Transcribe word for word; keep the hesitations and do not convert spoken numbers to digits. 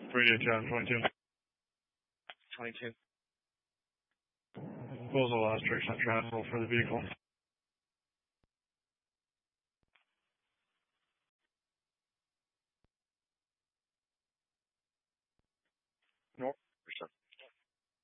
Radio ten, twenty-two. twenty-two. Proposal last trace on travel for the vehicle.